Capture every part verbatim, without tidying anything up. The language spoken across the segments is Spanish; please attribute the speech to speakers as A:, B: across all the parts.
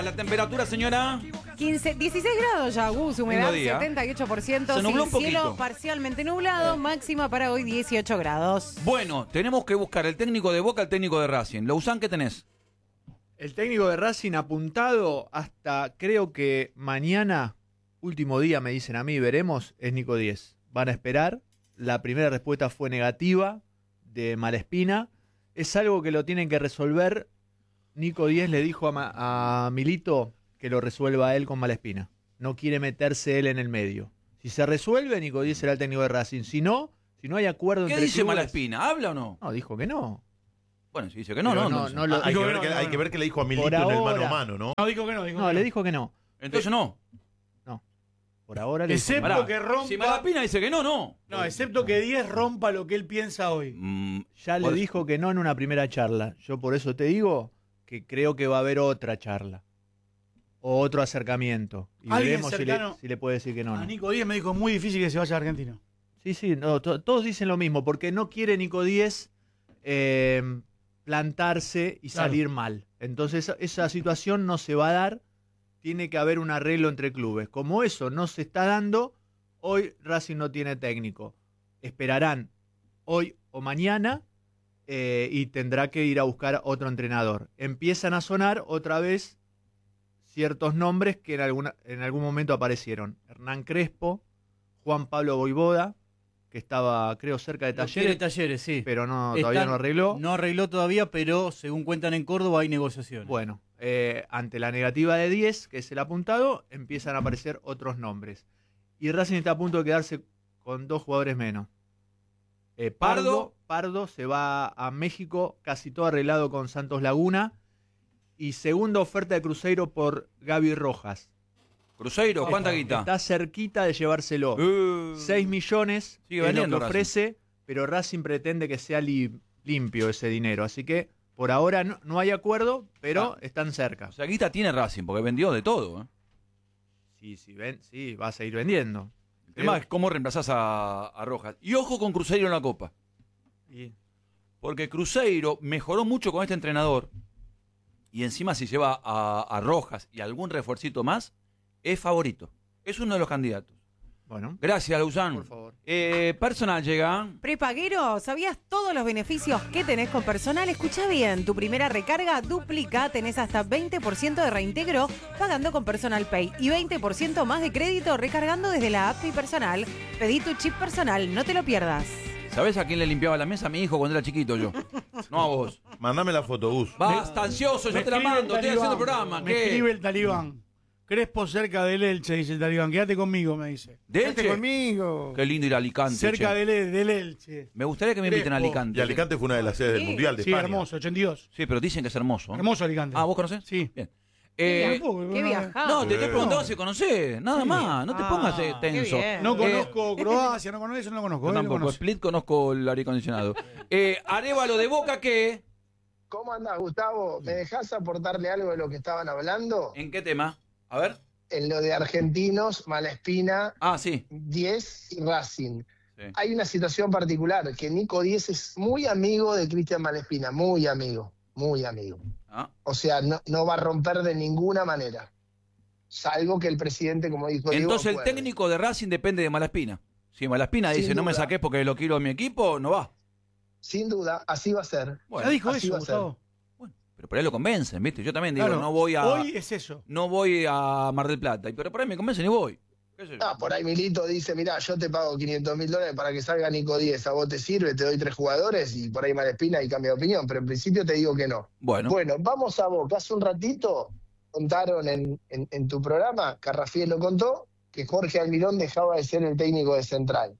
A: La temperatura, señora.
B: quince, dieciséis grados ya, Gus, humedad
A: Lindo día.
B: setenta y ocho por ciento.
A: Se nubló
B: sí,
A: un poquito.
B: Cielo parcialmente nublado, máxima para hoy dieciocho grados.
A: Bueno, tenemos que buscar el técnico de Boca, el técnico de Racing. Lousán, ¿qué tenés?
C: El técnico de Racing apuntado hasta, creo que mañana, último día, me dicen a mí, veremos, es Nico Díez. Van a esperar. La primera respuesta fue negativa de Malespina. Es algo que lo tienen que resolver. Nico Díez le dijo a, Ma- a Milito que lo resuelva él con Malespina. No quiere meterse él en el medio. Si se resuelve, Nico Díez será el técnico de Racing. Si no, si no hay acuerdo
A: ¿Qué
C: entre
A: dice
C: clubes-
A: Malespina? ¿Habla o no?
C: No, dijo que no.
A: Bueno, si dice que no,
C: Pero
A: no.
C: no,
A: entonces.
C: no lo-
D: Ah, hay, que
E: Dijo
D: ver
E: que
D: que,
E: no,
D: hay
E: no.
D: que ver qué le dijo a Milito
C: Por
D: en el mano
C: ahora.
D: a mano, ¿no?
E: No, dijo que no. Dijo
C: No,
E: que
C: le
E: no.
C: dijo que no.
A: Entonces no.
C: No. Por ahora le dijo que
E: Excepto
C: no.
A: Pará,
E: que rompa-
A: Si Malespina dice que no, no.
E: No, excepto que Díez rompa lo que él piensa hoy.
A: Mm,
C: Ya le
A: por-
C: dijo que no en una primera charla. Yo por eso te digo que creo que va a haber otra charla. O otro acercamiento. Y
E: Alguien
C: veremos si le,
E: cercano
C: si le puede decir que no.
E: A
C: no.
E: Nico Díez me dijo muy difícil que se vaya a Argentina.
C: Sí, sí, no, to- todos dicen lo mismo, porque no quiere Nico Díez eh, plantarse y
E: Claro.
C: salir mal. Entonces esa, esa situación no se va a dar, tiene que haber un arreglo entre clubes. Como eso no se está dando, hoy Racing no tiene técnico. Esperarán hoy o mañana eh, y tendrá que ir a buscar otro entrenador. Empiezan a sonar otra vez ciertos nombres que en, alguna, en algún momento aparecieron. Hernán Crespo, Juan Pablo Voivoda, que estaba, creo, cerca de
F: Lo quiere
C: Talleres,
F: Talleres, sí.
C: pero no,
F: Están-
C: todavía no arregló.
F: No arregló todavía, pero según cuentan en Córdoba hay negociaciones.
C: Bueno, eh, ante la negativa de diez, que es el apuntado, empiezan a aparecer otros nombres. Y Racing está a punto de quedarse con dos jugadores menos. Eh, Pardo, Pardo se va a México, casi todo arreglado con Santos Laguna. Y segunda oferta de Cruzeiro por Gaby Rojas.
A: Cruzeiro, ¿cuánta guita?
C: Está cerquita de llevárselo.
A: Uh,
C: seis millones
A: Sigue
C: es lo
A: vendiendo
C: que ofrece, pero Racing pretende que sea li- limpio ese dinero. Así que por ahora no, no hay acuerdo, pero
A: Ah.
C: están cerca.
A: O sea, guita tiene Racing, porque vendió de todo. ¿eh?
C: Sí, sí, ven, sí, va a seguir vendiendo.
A: El tema es cómo reemplazás a, a Rojas. Y ojo con Cruzeiro en la Copa.
C: Y-
A: Porque Cruzeiro mejoró mucho con este entrenador. Y encima si lleva a, a Rojas y algún refuercito más, es favorito. Es uno de los candidatos.
C: Bueno,
A: Gracias, Luzán.
C: por favor.
A: Eh, personal llega.
B: Prepaguero, ¿sabías todos los beneficios que tenés con Personal? Escucha bien, tu primera recarga duplica, tenés hasta veinte por ciento de reintegro pagando con Personal Pay y veinte por ciento más de crédito recargando desde la app Mi Personal. Pedí tu chip personal, no te lo pierdas.
A: ¿Sabés a quién le limpiaba la mesa? A mi hijo cuando era chiquito yo. No a vos.
D: Mandame la foto, Gus.
A: Basta, ansioso, yo
E: Me
A: te la
E: escribe el
A: mando, estoy
E: talibán,
A: haciendo el programa.
E: Me
A: ¿Qué?
E: escribe el talibán. Crespo cerca del Elche, dice el talibán. Quédate conmigo, me dice.
A: ¿De
E: Quédate
A: Elche?
E: conmigo.
A: Qué lindo ir a Alicante.
E: Cerca
A: che.
E: del, E- del Elche.
A: Me gustaría que me inviten a
E: Crespo.
A: Alicante.
D: Y Alicante fue una de las sedes del
B: Sí.
D: Mundial de
E: Sí,
D: España.
E: hermoso, ochenta y dos.
A: Sí, pero dicen que es hermoso. ¿eh?
E: Hermoso Alicante.
A: Ah, ¿vos conocés?
E: Sí.
A: Bien. Eh,
E: Tampoco,
B: Qué
E: no,
B: viajado.
A: no, te estoy
D: Eh.
A: preguntando si conocés. Nada más. No te
B: Ah,
A: pongas eh,
B: qué
A: tenso.
B: bien.
E: No
A: Eh,
E: conozco Croacia, no conozco eso, no lo conozco.
A: Yo
E: él lo
A: tampoco.
E: conoce.
A: Split conozco el aire acondicionado. eh, Arévalo de Boca, ¿qué?
G: ¿Cómo andás, Gustavo? ¿Me dejás aportarle algo de lo que estaban hablando?
A: ¿En qué tema? A ver.
G: En lo de Argentinos, Malespina,
A: Ah, sí.
G: Diez y Racing.
A: Sí.
G: Hay una situación particular, que Nico Diez es muy amigo de Cristian Malespina, muy amigo, muy amigo.
A: Ah,
G: O sea, no, no va a romper de ninguna manera. Salvo que el presidente, como dijo Diego,
A: entonces el
G: acuerde.
A: técnico de Racing depende de Malaspina. Si Malaspina
G: Sin
A: dice no me
G: duda.
A: saques porque lo quiero en mi equipo, no va.
G: Sin duda, así va a ser.
A: Bueno,
E: Ya dijo
G: así
E: eso,
G: va a ser.
E: Gustavo.
A: bueno, pero por ahí lo convencen, ¿viste? Yo también digo,
E: Claro,
A: no voy a
E: Hoy es eso.
A: no voy a Mar del Plata, y pero por ahí me convencen y voy. ¿Qué sé yo?
G: Ah, por ahí Milito dice, mirá, yo te pago quinientos mil dólares para que salga Nico Diez, a vos te sirve, te doy tres jugadores y por ahí Malespina y cambia de opinión, pero en principio te digo que no.
A: Bueno,
G: Bueno, vamos a Boca. Hace un ratito contaron en, en, en tu programa, Carrafiel lo contó, que Jorge Almirón dejaba de ser el técnico de Central.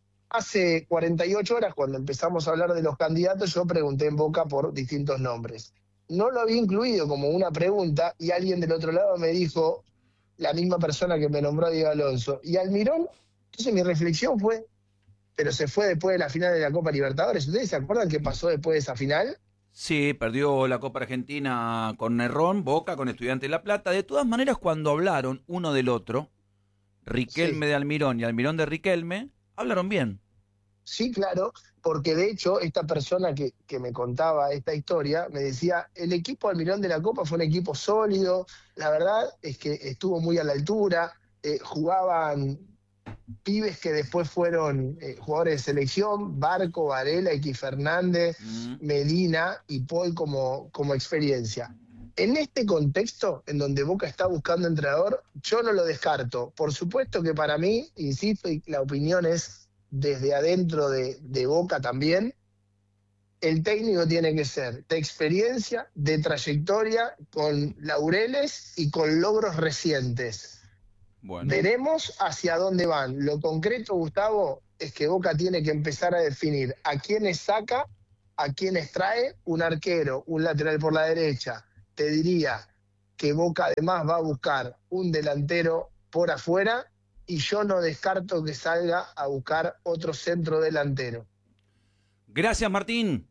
G: Hace cuarenta y ocho horas, cuando empezamos a hablar de los candidatos, yo pregunté en Boca por distintos nombres. No lo había incluido como una pregunta y alguien del otro lado me dijo, la misma persona que me nombró a Diego Alonso. Y Almirón, entonces mi reflexión fue, pero se fue después de la final de la Copa Libertadores. ¿Ustedes se acuerdan qué pasó después de esa final?
A: sí, perdió la Copa Argentina con Nerrón, Boca con Estudiantes de La Plata. De todas maneras, cuando hablaron uno del otro, Riquelme
G: Sí.
A: de Almirón y Almirón de Riquelme, hablaron bien.
G: Sí, claro. porque de hecho esta persona que, que me contaba esta historia me decía, el equipo Almirón de la Copa fue un equipo sólido, la verdad es que estuvo muy a la altura, eh, jugaban pibes que después fueron eh, jugadores de selección, Barco, Varela, X Fernández, mm. Medina y Paul como, como experiencia. En este contexto, en donde Boca está buscando entrenador, yo no lo descarto. Por supuesto que para mí, insisto, y la opinión es desde adentro de, de Boca también, el técnico tiene que ser de experiencia, de trayectoria, con laureles y con logros recientes. Bueno. Veremos hacia dónde van. Lo concreto, Gustavo, es que Boca tiene que empezar a definir a quiénes saca, a quiénes trae, un arquero, un lateral por la derecha. Te diría que Boca además va a buscar un delantero por afuera y yo no descarto que salga a buscar otro centro delantero.
A: Gracias, Martín.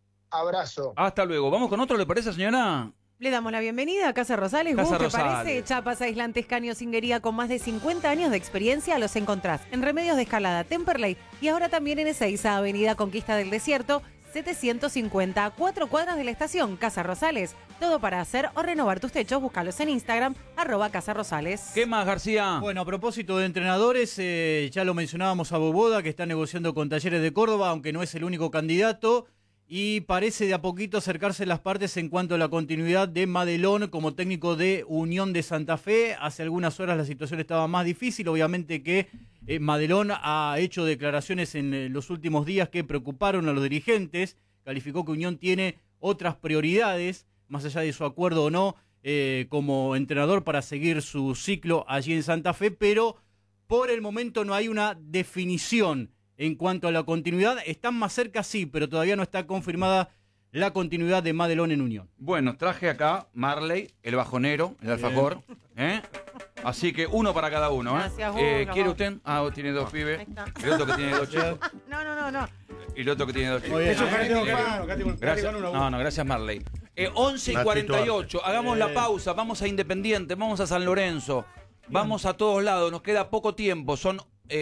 G: Abrazo.
A: Hasta luego. ¿Vamos con otro, le parece, señora?
B: Le damos la bienvenida a Casa Rosales.
A: Casa
B: ¿Te
A: Rosales.
B: parece? Chapas, aislantes, caños, cinguería con más de cincuenta años de experiencia los encontrás en Remedios de Escalada, Temperley y ahora también en Ezeiza, Avenida Conquista del Desierto, setecientos cincuenta, cuatro cuadras de la estación. Casa Rosales. Todo para hacer o renovar tus techos. Búscalos en Instagram, arroba Casa Rosales.
A: ¿Qué más, García?
F: Bueno, a propósito de entrenadores, eh, ya lo mencionábamos a Boboda, que está negociando con Talleres de Córdoba, aunque no es el único candidato. Y parece de a poquito acercarse las partes en cuanto a la continuidad de Madelón como técnico de Unión de Santa Fe. Hace algunas horas la situación estaba más difícil. Obviamente que eh, Madelón ha hecho declaraciones en eh, los últimos días que preocuparon a los dirigentes. Calificó que Unión tiene otras prioridades, más allá de su acuerdo o no, eh, como entrenador para seguir su ciclo allí en Santa Fe. Pero por el momento no hay una definición en cuanto a la continuidad. Están más cerca, sí, pero todavía no está confirmada la continuidad de Madelón en Unión.
A: Bueno, traje acá Marley, el bajonero, el alfajor. ¿eh? Así que uno para cada uno. ¿eh?
B: Gracias,
A: eh,
B: vos,
A: ¿Quiere
B: vos.
A: usted? Ah, vos tiene dos
B: Ahí
A: pibes.
B: está.
A: Y el otro que tiene dos chicos.
B: No, no, no, no.
A: Y el otro que tiene dos chicos.
E: Eso, Cate, no, Cate, Cate, Cate,
A: Gracias.
E: con uno.
A: No, no, gracias, Marley. Eh, once y cuarenta y ocho. Hagamos la pausa. Vamos a Independiente, vamos a San Lorenzo. Vamos a todos lados. Nos queda poco tiempo. Son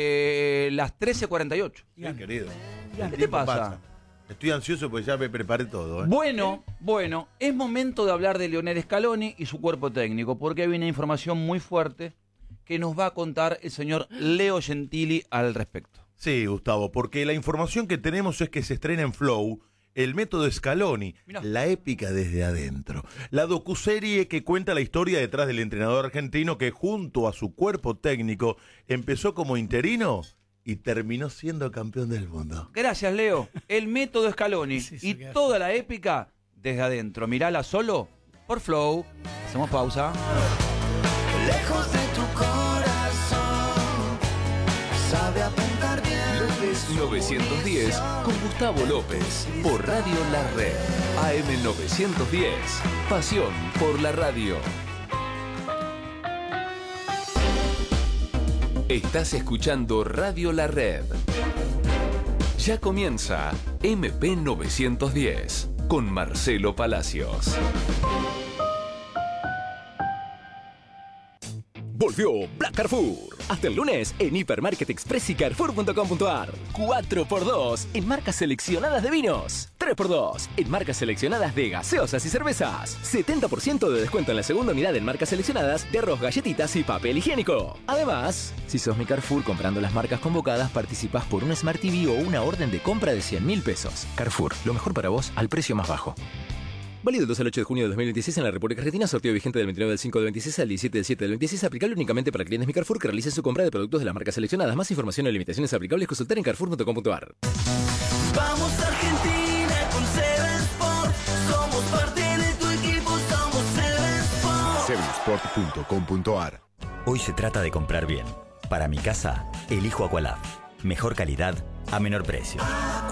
A: eh, las trece cuarenta y ocho.
D: Bien, querido.
A: ¿Qué te pasa?
D: Estoy ansioso porque ya me preparé todo. ¿eh?
A: Bueno, bueno, es momento de hablar de Lionel Scaloni y su cuerpo técnico, porque hay una información muy fuerte que nos va a contar el señor Leo Gentili al respecto.
D: Sí, Gustavo, porque la información que tenemos es que se estrena en Flow el método Scaloni,
A: Mirá.
D: la épica desde adentro. La docuserie que cuenta la historia detrás del entrenador argentino que junto a su cuerpo técnico empezó como interino y terminó siendo campeón del mundo.
A: Gracias, Leo. El método Scaloni
E: Sí, sí,
A: y
E: qué hace.
A: toda la épica desde adentro. Mirala solo por Flow. Hacemos pausa.
H: Lejos de tu corazón, sabe apuntar bien.
I: López novecientos diez con Gustavo López por Radio La Red. A M novecientos diez. Pasión por la radio. Estás escuchando Radio La Red. Ya comienza M P novecientos diez con Marcelo Palacios.
J: Volvió Black Carrefour. Hasta el lunes en Hipermarket Express y Carrefour punto com punto ar. cuatro por dos en marcas seleccionadas de vinos. tres por dos en marcas seleccionadas de gaseosas y cervezas. setenta por ciento de descuento en la segunda unidad en marcas seleccionadas de arroz, galletitas y papel higiénico. Además, si sos mi Carrefour comprando las marcas convocadas, participás por un Smart T V o una orden de compra de cien mil pesos. Carrefour, lo mejor para vos al precio más bajo. Válido del dos al ocho de junio de dos mil veintiséis en la República Argentina. Sorteo vigente del veintinueve del cinco del veintiséis al diecisiete del siete del veintiséis. Aplicable únicamente para clientes Mi Carrefour que realicen su compra de productos de las marcas seleccionadas. Más información y limitaciones aplicables consultar en carrefour punto com punto ar.
H: Vamos Argentina con Seven Sport. Somos parte de tu equipo, somos Seven Sport.
K: seven sport punto com punto ar.
L: Hoy se trata de comprar bien. Para mi casa, elijo Aqualab. Mejor calidad a menor precio.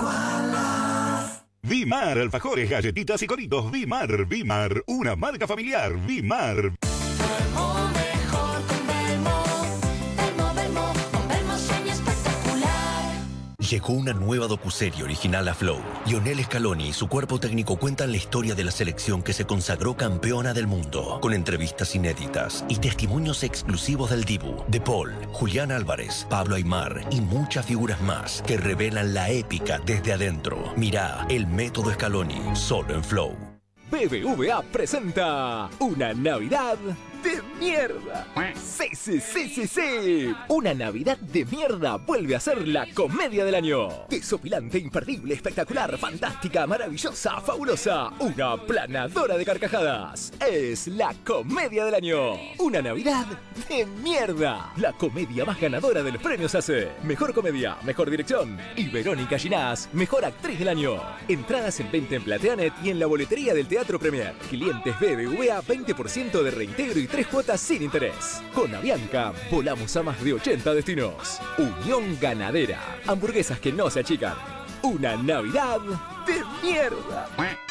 K: Vimar, alfajores, galletitas y coritos. Vimar, Vimar, una marca familiar. Vimar.
H: Duermo mejor con Belmo. Belmo, Belmo, con Belmo sueño espectacular.
M: Llegó una nueva docuserie original a Flow. Lionel Scaloni y su cuerpo técnico cuentan la historia de la selección que se consagró campeona del mundo, con entrevistas inéditas y testimonios exclusivos del Dibu, De Paul, Julián Álvarez, Pablo Aimar y muchas figuras más que revelan la épica desde adentro. Mirá El Método Scaloni, solo en Flow.
J: B B V A presenta una Navidad de mierda. Sí, sí, sí, sí, sí. Una Navidad de mierda vuelve a ser la comedia del año. Desopilante, imperdible, espectacular, fantástica, maravillosa, fabulosa. Una planadora de carcajadas. Es la comedia del año. Una Navidad de mierda. La comedia más ganadora de los premios A C E. Mejor comedia, mejor dirección. Y Verónica Ginás, mejor actriz del año. Entradas en venta en Plateanet y en la boletería del Teatro Premier. Clientes B B V A, veinte por ciento de reintegro y tres cuotas sin interés. Con Avianca, volamos a más de ochenta destinos. Unión Ganadera. Hamburguesas que no se achican. Una Navidad de mierda.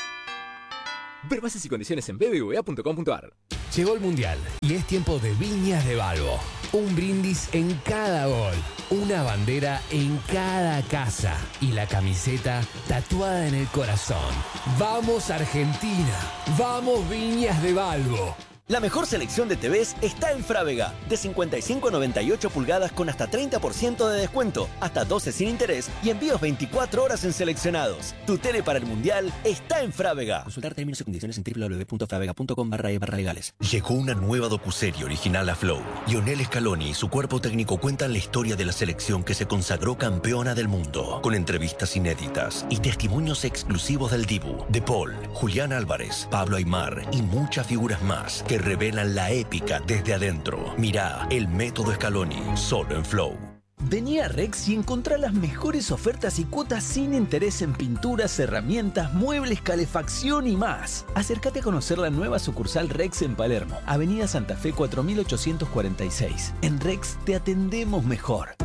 J: Ver bases y condiciones en b b v a punto com punto a r.
N: Llegó el Mundial y es tiempo de Viñas de Balbo. Un brindis en cada gol, una bandera en cada casa y la camiseta tatuada en el corazón. ¡Vamos Argentina! ¡Vamos Viñas de Balbo!
O: La mejor selección de T Vs está en Frávega. De cincuenta y cinco a noventa y ocho pulgadas con hasta treinta por ciento de descuento, hasta doce sin interés y envíos veinticuatro horas en seleccionados. Tu tele para el Mundial está en Frávega. Consultar términos y condiciones en w w w punto fravega punto com barra e barra legales.
M: Llegó una nueva docuserie original a Flow. Lionel Scaloni y su cuerpo técnico cuentan la historia de la selección que se consagró campeona del mundo, con entrevistas inéditas y testimonios exclusivos del Dibu, De Paul, Julián Álvarez, Pablo Aimar y muchas figuras más que revelan la épica desde adentro. Mirá El Método Scaloni, solo en Flow.
P: Vení a Rex y encontrá las mejores ofertas y cuotas sin interés en pinturas, herramientas, muebles, calefacción y más. Acércate a conocer la nueva sucursal Rex en Palermo, Avenida Santa Fe cuatro mil ochocientos cuarenta y seis. En Rex te atendemos mejor.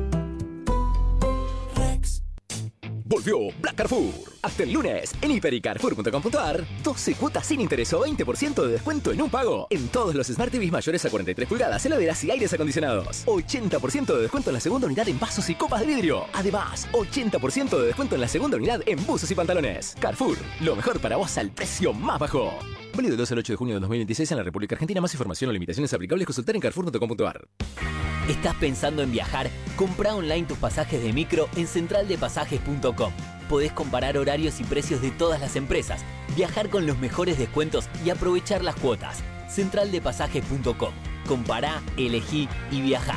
J: Volvió Black Carrefour. Hasta el lunes en hiper y carrefour punto com punto a r. doce cuotas sin interés o veinte por ciento de descuento en un pago. En todos los Smart T Vs mayores a cuarenta y tres pulgadas, heladeras y aires acondicionados. ochenta por ciento de descuento en la segunda unidad en vasos y copas de vidrio. Además, ochenta por ciento de descuento en la segunda unidad en buzos y pantalones. Carrefour, lo mejor para vos al precio más bajo. Válido del dos al ocho de junio de dos mil veintiséis en la República Argentina. Más información o limitaciones aplicables consultar en carrefour punto com punto a r.
Q: ¿Estás pensando en viajar? Comprá online tus pasajes de micro en central de pasajes punto com. Podés comparar horarios y precios de todas las empresas, viajar con los mejores descuentos y aprovechar las cuotas. central de pasajes punto com. Compará, elegí y viajá.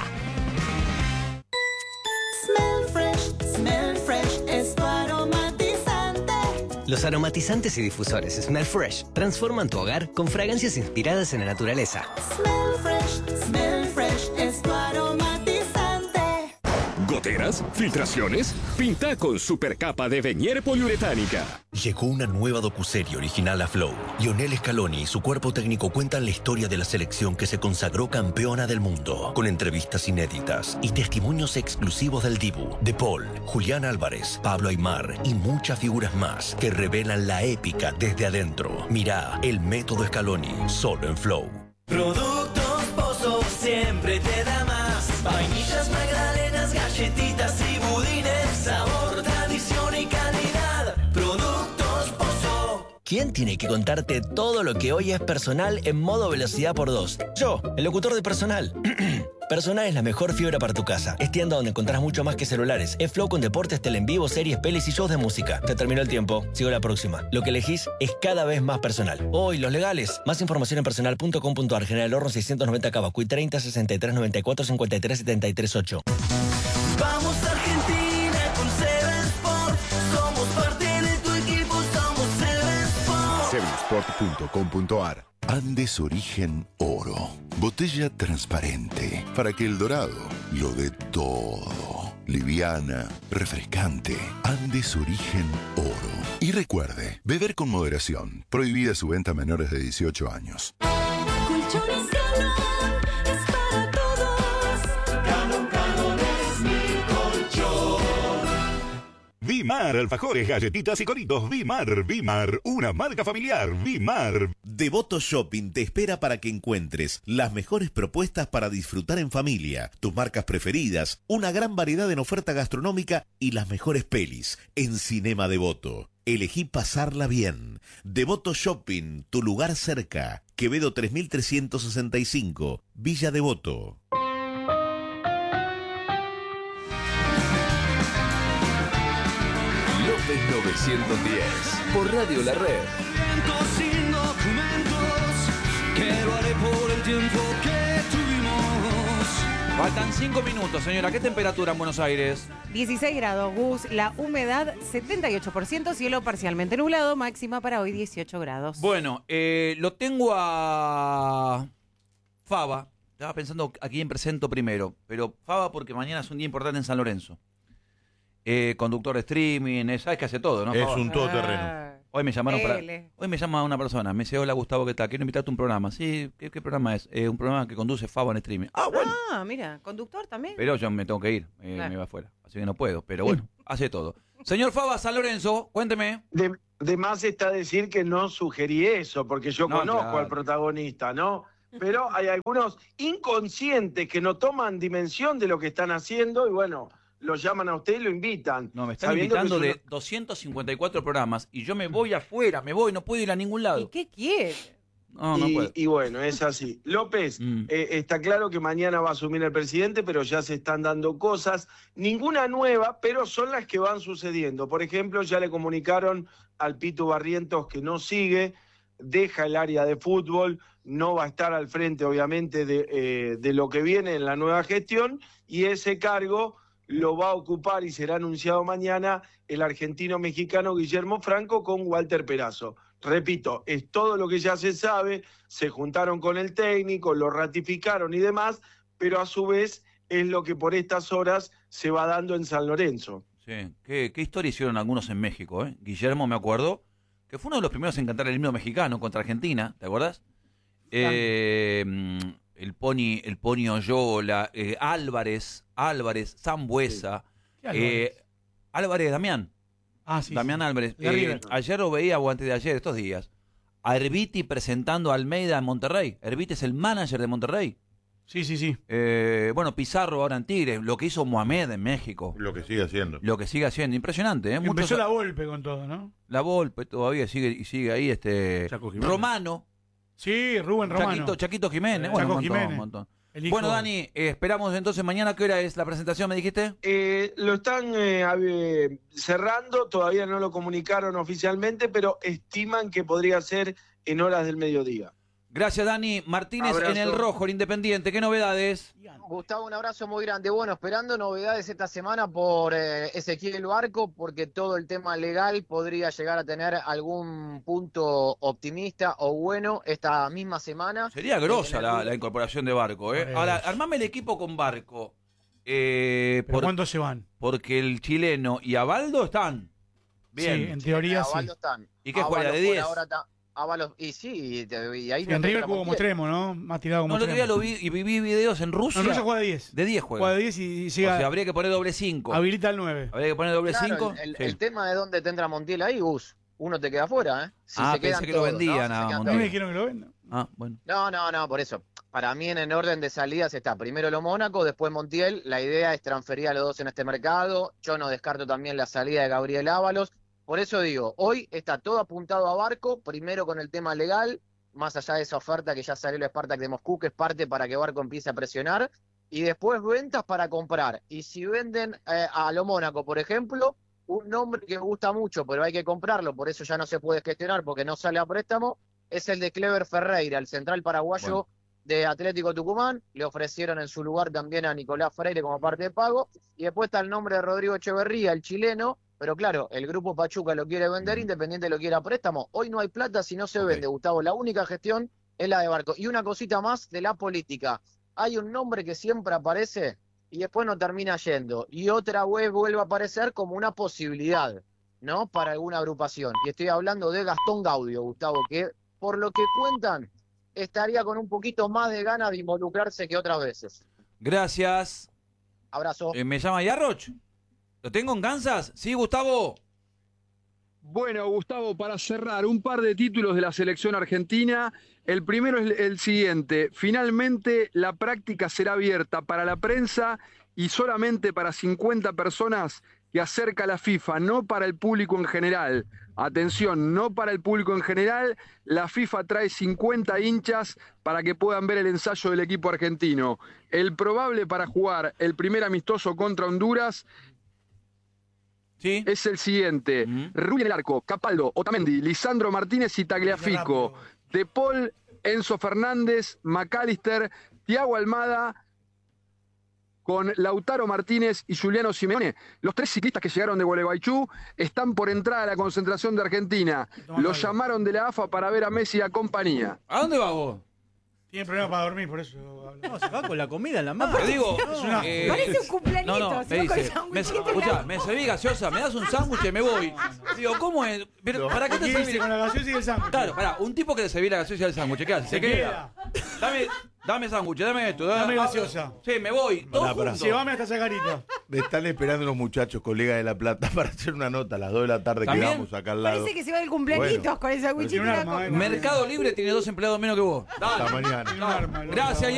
H: Smell fresh, smell fresh, es tu aromatizante.
R: Los aromatizantes y difusores Smell Fresh transforman tu hogar con fragancias inspiradas en la naturaleza.
H: Smell fresh, smell fresh, es tu aromatizante.
I: ¿Goteras? ¿Filtraciones? Pinta con supercapa de Venier poliuretánica.
M: Llegó una nueva docuserie original a Flow. Lionel Scaloni y su cuerpo técnico cuentan la historia de la selección que se consagró campeona del mundo, con entrevistas inéditas y testimonios exclusivos del Dibu, De Paul, Julián Álvarez, Pablo Aimar y muchas figuras más que revelan la épica desde adentro. Mirá El Método Scaloni, solo en Flow.
H: Productos Pozo siempre te da más. Vainillas, magdalenas, galletitas y budines. Sabor, tradición y calidad. Productos Pozo.
O: ¿Quién tiene que contarte todo lo que hoy es personal en modo velocidad por dos? Yo, el locutor de Personal. Personal es la mejor fibra para tu casa. Es tienda donde encontrás mucho más que celulares. Es Flow con deportes, tele en vivo, series, pelis y shows de música. Te terminó el tiempo. Sigo la próxima. Lo que elegís es cada vez más personal. Hoy, los legales. Más información en personal punto com punto a r. General Horno seiscientos noventa Cavacuy treinta sesenta y tres noventa y cuatro cincuenta y tres setenta y tres ocho.
H: Vamos Argentina con Seven Sport. Somos parte de tu equipo, somos Seven Sport.
S: seven sport punto com punto a r. Andes Origen Oro. Botella transparente para que el dorado lo dé todo. Liviana, refrescante. Andes Origen Oro. Y recuerde, beber con moderación. Prohibida su venta a menores de dieciocho años.
H: Colchones Galón es para todos. Galón, Galón es mi colchón.
K: Bimar, alfajores, galletitas y coritos. Bimar, Bimar, una marca familiar. Bimar.
T: Devoto Shopping te espera para que encuentres las mejores propuestas para disfrutar en familia, tus marcas preferidas, una gran variedad en oferta gastronómica y las mejores pelis en Cinema Devoto. Elegí pasarla bien. Devoto Shopping, tu lugar cerca. Quevedo tres mil trescientos sesenta y cinco, Villa Devoto.
I: López novecientos diez, por Radio La Red.
H: Sin documentos, que lo haré por el tiempo que tuvimos.
A: Faltan cinco minutos, señora. ¿Qué temperatura en Buenos Aires?
B: dieciséis grados, Gus. La humedad, setenta y ocho por ciento. Cielo parcialmente nublado. Máxima para hoy, dieciocho grados.
A: Bueno, eh, lo tengo a Faba. Estaba pensando a quién presento primero. Pero Faba porque mañana es un día importante en San Lorenzo. Eh, conductor de streaming, eh, sabes que hace todo, ¿no?
D: Es
A: Faba?
D: un todoterreno.
B: Ah,
A: Hoy me llamaron para...
B: L.
A: Hoy me llama una persona. Me dice, hola Gustavo, ¿qué tal? Quiero invitarte a un programa. Sí, ¿qué, qué programa es? Eh, un programa que conduce Faba en streaming. Ah, bueno.
B: Ah, mira, conductor también.
A: Pero yo me tengo que ir, eh,
B: Claro.
A: me va afuera, así que no puedo, pero bueno, hace todo. Señor Faba, San Lorenzo, cuénteme.
U: De, de más está decir que no sugerí eso, porque yo
A: No,
U: conozco
A: claro.
U: al protagonista, ¿no? Pero hay algunos inconscientes que no toman dimensión de lo que están haciendo y bueno, lo llaman a usted y lo invitan.
A: No, me están
U: sabiendo que
A: invitando
U: es
A: de
U: una-
A: doscientos cincuenta y cuatro programas y yo me voy afuera, me voy, no puedo ir a ningún lado.
B: ¿Y qué quiere?
A: No, no
U: y,
A: puedo.
U: y bueno, es así. López,
A: Mm.
U: eh, está claro que mañana va a asumir el presidente, pero ya se están dando cosas, ninguna nueva, pero son las que van sucediendo. Por ejemplo, ya le comunicaron al Pitu Barrientos que no sigue, deja el área de fútbol, no va a estar al frente, obviamente, de, eh, de lo que viene en la nueva gestión, y ese cargo lo va a ocupar y será anunciado mañana el argentino-mexicano Guillermo Franco con Walter Perazo. Repito, es todo lo que ya se sabe, se juntaron con el técnico, lo ratificaron y demás, pero a su vez es lo que por estas horas se va dando en San Lorenzo.
A: Sí, ¿Qué, qué historia hicieron algunos en México, eh? Guillermo, me acuerdo, que fue uno de los primeros en cantar el himno mexicano contra Argentina, ¿te acuerdas? Eh, mm, el Pony, el Pony Oyola, eh, Álvarez, Álvarez, Sambuesa,
E: ¿Qué Álvarez?
A: eh, Álvarez, Damián.
E: Ah, sí.
A: Damián
E: sí.
A: Álvarez.
E: De
A: Eh,
E: River.
A: ayer lo veía, o antes de ayer, estos días, a Herbiti presentando a Almeida en Monterrey. Herbiti es el manager de Monterrey.
E: Sí, sí, sí.
A: Eh, bueno, Pizarro ahora en Tigres, lo que hizo Mohamed en México.
D: Lo que sigue haciendo.
A: Lo que sigue haciendo, impresionante, ¿eh? Muchos-
E: Empezó la Volpe con todo, ¿no?
A: La Volpe todavía sigue y sigue ahí, este
E: Chaco Jiménez.
A: Romano,
E: Sí, Rubén Romano.
A: Chaquito, Chaquito Jiménez,
E: Eh,
A: bueno,
E: Chaco
A: un montón,
E: Jiménez.
A: un montón.
E: El hijo-
A: Bueno, Dani, eh, esperamos entonces mañana. ¿Qué hora es la presentación, me dijiste?
U: Eh, lo están eh, a- eh, cerrando, todavía no lo comunicaron oficialmente, pero estiman que podría ser en horas del mediodía.
A: Gracias, Dani. Martínez
U: Abrazo.
A: en el rojo, el Independiente. ¿Qué novedades?
V: Gustavo, un abrazo muy grande. Bueno, esperando novedades esta semana por eh, Ezequiel Barco, porque todo el tema legal podría llegar a tener algún punto optimista o bueno esta misma semana.
A: Sería grosa la, la incorporación de Barco, ¿eh?
E: Por
A: Ahora,
E: eso.
A: armame el equipo con Barco. Eh,
E: ¿Pero
A: por-
E: cuántos se van?
A: porque el chileno y Abaldo están. Bien.
E: Sí, en teoría sí.
V: Ábalos están.
A: ¿Y qué juega,
V: Ábalos
A: de
V: por
A: diez?
V: ahora está- Ábalos- y sí, y, te- y ahí
E: Sí,
V: no
E: en
V: te
E: River
V: entra
E: jugó como
V: Montiel.
E: extremo, ¿no? Más tirado como
A: No, el otro día
E: extremo.
A: lo vi y vi videos en Rusia.
E: No, en Rusia juega de diez.
A: De diez juega.
E: Juega de diez y
A: O
E: llega,
A: sea, habría que poner doble cinco.
E: habilita el nueve.
A: Habría que poner doble
V: Claro,
A: cinco.
V: el, el-
A: Sí.
V: el tema de dónde te entra Montiel ahí, Gus. Uno te queda afuera, ¿eh? Si
A: Ah,
V: se quedan
A: pensé que lo
V: todos,
A: vendían
V: ¿no? Si
A: a
V: se quedan
A: Montiel.
E: ¿No
V: todos.
E: me dijeron que lo vendan?
A: Ah, bueno.
V: No, no, no, por eso. Para mí en el orden de salidas está primero lo Mónaco, después Montiel. La idea es transferir a los dos en este mercado. Yo no descarto también la salida de Gabriel Ábalos. Por eso digo, hoy está todo apuntado a Barco, primero con el tema legal, más allá de esa oferta que ya salió el Spartak de Moscú, que es parte para que Barco empiece a presionar, y después ventas para comprar. Y si venden eh, a lo Mónaco, por ejemplo, un nombre que me gusta mucho, pero hay que comprarlo, por eso ya no se puede gestionar porque no sale a préstamo, es el de Clever Ferreira, el central paraguayo
A: Bueno.
V: de Atlético Tucumán. Le ofrecieron en su lugar también a Nicolás Freire como parte de pago. Y después está el nombre de Rodrigo Echeverría, el chileno. Pero claro, el grupo Pachuca lo quiere vender, Independiente lo quiere a préstamo. Hoy no hay plata si no se
A: Ok.
V: vende, Gustavo. La única gestión es la de Barco. Y una cosita más de la política. Hay un nombre que siempre aparece y después no termina yendo. Y otra vez vuelve a aparecer como una posibilidad, ¿no? Para alguna agrupación. Y estoy hablando de Gastón Gaudio, Gustavo, que por lo que cuentan estaría con un poquito más de ganas de involucrarse que otras veces.
A: Gracias.
V: Abrazo.
A: Eh, ¿Me llama Yarroch? ¿Lo tengo en Kansas? Sí, Gustavo.
C: Bueno, Gustavo, para cerrar, un par de títulos de la selección argentina. El primero es el siguiente. Finalmente, la práctica será abierta para la prensa y solamente para cincuenta personas que acerca la FIFA, no para el público en general. Atención, no para el público en general. La FIFA trae cincuenta hinchas para que puedan ver el ensayo del equipo argentino. El probable para jugar el primer amistoso contra Honduras
A: ¿Sí?
C: es el siguiente. Uh-huh. Rubí en el arco, Capaldo, Otamendi, Lisandro Martínez y Tagliafico. De Paul, Enzo Fernández, McAllister, Thiago Almada, con Lautaro Martínez y Juliano Simeone. Los tres ciclistas que llegaron de Gualeguaychú están por entrar a la concentración de Argentina. Los llamaron de la A F A para ver a Messi y a compañía.
A: ¿A dónde vas vos?
E: Tiene problemas para dormir, por eso.
F: No, se va con la comida en la mano.
A: Te digo,
B: no, una... eh, parece un cumpleañito.
A: No, no, me dice, me, escuchá, me serví gaseosa, me das un sándwich y me voy. Digo, ¿cómo es? Pero,
E: no,
A: ¿para qué te serví?
E: Con la gaseosa y el sándwich.
A: Claro, pará, un tipo que le serví la gaseosa y el sándwich, ¿qué hace? Se, se queda. queda. Dame, dame sándwich, dame esto. Dame,
E: dame gaseosa.
A: Sí, me voy. Pará, pará.
E: Llévame hasta esa carita.
D: Me están esperando unos muchachos, colegas de La Plata, para hacer una nota a las dos de la tarde.
A: ¿También?
D: Quedamos acá al lado.
B: Parece que se va el cumpleañitos bueno, con el sándwichito.
A: Mercado Libre tiene dos empleados menos que vos. Dale.
D: Hasta mañana.
A: No, gracias.